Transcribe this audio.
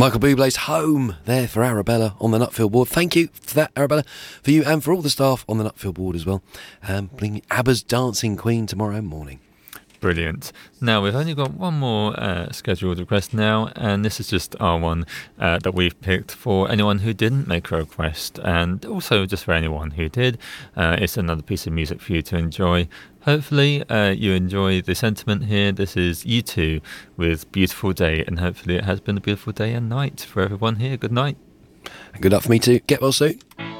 Michael Bublé's Home there for Arabella on the Nutfield board. Thank you for that, Arabella, for you and for all the staff on the Nutfield board as well. Bring ABBA's Dancing Queen tomorrow morning. Brilliant. Now, we've only got one more scheduled request now, and this is just our one that we've picked for anyone who didn't make a request, and also just for anyone who did. It's another piece of music for you to enjoy. Hopefully you enjoy the sentiment here. This is U2 with Beautiful Day, and hopefully it has been a beautiful day and night for everyone here. Good night. And good luck for me too. Get well soon.